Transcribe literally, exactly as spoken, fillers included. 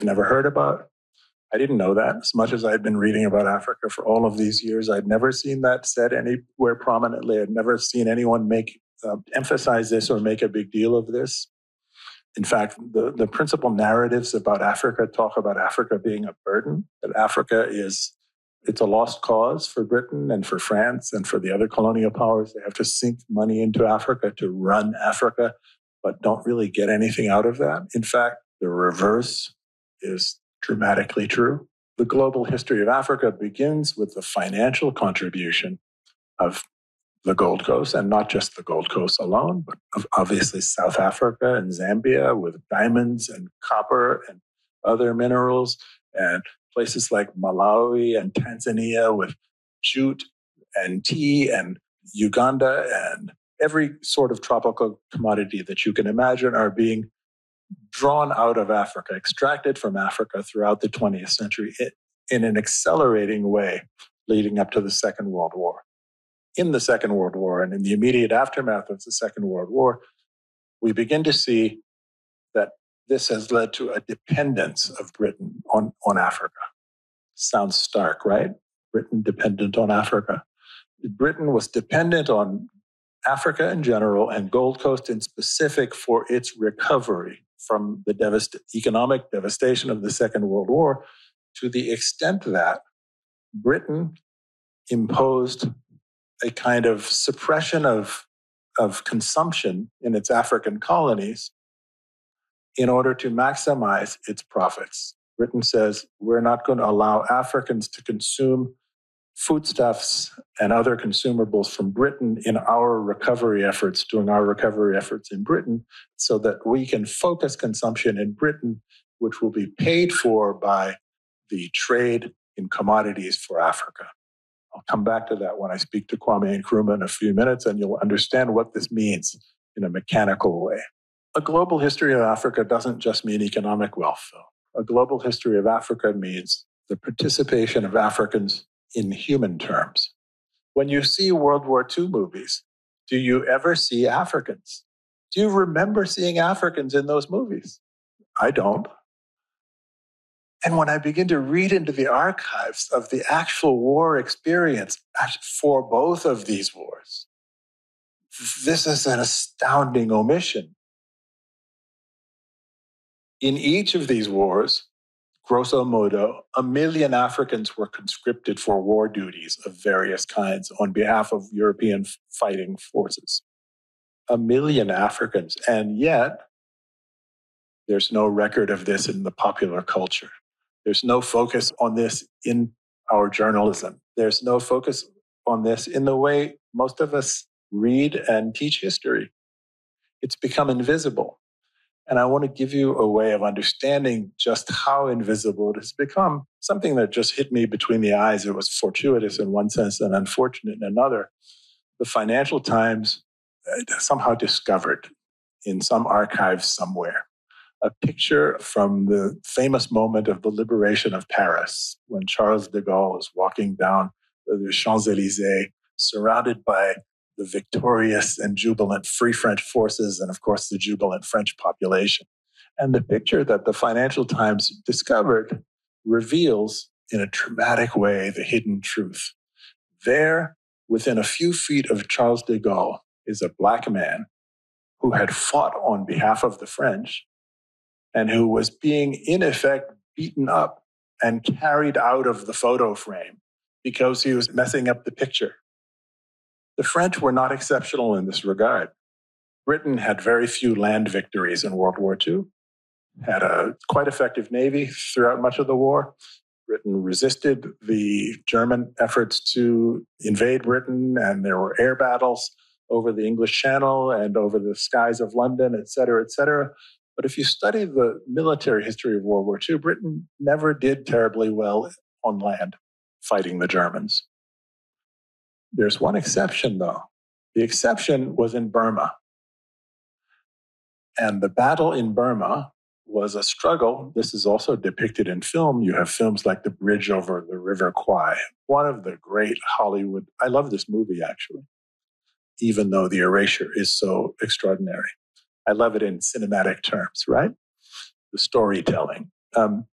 never heard about. I didn't know that. As much as I'd been reading about Africa for all of these years, I'd never seen that said anywhere prominently. I'd never seen anyone make uh, emphasize this or make a big deal of this. In fact, the, the principal narratives about Africa talk about Africa being a burden, that Africa is, it's a lost cause for Britain and for France and for the other colonial powers. They have to sink money into Africa to run Africa, but don't really get anything out of that. In fact, the reverse is dramatically true. The global history of Africa begins with the financial contribution of the Gold Coast, and not just the Gold Coast alone, but obviously South Africa and Zambia with diamonds and copper and other minerals, and places like Malawi and Tanzania with jute and tea, and Uganda and every sort of tropical commodity that you can imagine are being drawn out of Africa, extracted from Africa throughout the twentieth century in an accelerating way leading up to the Second World War. In the Second World War and in the immediate aftermath of the Second World War, we begin to see that this has led to a dependence of Britain on, on Africa. Sounds stark, right? Britain dependent on Africa. Britain was dependent on Africa in general and Gold Coast in specific for its recovery from the devast- economic devastation of the Second World War, to the extent that Britain imposed a kind of suppression of, of consumption in its African colonies in order to maximize its profits. Britain says, we're not going to allow Africans to consume foodstuffs and other consumables from Britain in our recovery efforts, doing our recovery efforts in Britain, so that we can focus consumption in Britain, which will be paid for by the trade in commodities for Africa. I'll come back to that when I speak to Kwame Nkrumah in a few minutes, and you'll understand what this means in a mechanical way. A global history of Africa doesn't just mean economic wealth, though. A global history of Africa means the participation of Africans in human terms. When you see World War Two movies, do you ever see Africans? Do you remember seeing Africans in those movies? I don't. And when I begin to read into the archives of the actual war experience for both of these wars, this is an astounding omission. In each of these wars, grosso modo, a million Africans were conscripted for war duties of various kinds on behalf of European fighting forces. A million Africans. And yet, there's no record of this in the popular culture. There's no focus on this in our journalism. There's no focus on this in the way most of us read and teach history. It's become invisible. And I want to give you a way of understanding just how invisible it has become. Something that just hit me between the eyes. It was fortuitous in one sense and unfortunate in another. The Financial Times somehow discovered in some archive somewhere a picture from the famous moment of the liberation of Paris, when Charles de Gaulle is walking down the Champs-Élysées, surrounded by the victorious and jubilant Free French forces, and of course the jubilant French population. And the picture that the Financial Times discovered reveals in a dramatic way the hidden truth. There, within a few feet of Charles de Gaulle, is a black man who had fought on behalf of the French and who was being, in effect, beaten up and carried out of the photo frame because he was messing up the picture. The French were not exceptional in this regard. Britain had very few land victories in World War Two, had a quite effective navy throughout much of the war. Britain resisted the German efforts to invade Britain, and there were air battles over the English Channel and over the skies of London, et cetera, et cetera. But if you study the military history of World War Two, Britain never did terribly well on land fighting the Germans. There's one exception, though. The exception was in Burma. And the battle in Burma was a struggle. This is also depicted in film. You have films like The Bridge Over the River Kwai, one of the great Hollywood. I love this movie, actually, even though the erasure is so extraordinary. I love it in cinematic terms, right? The storytelling. Um,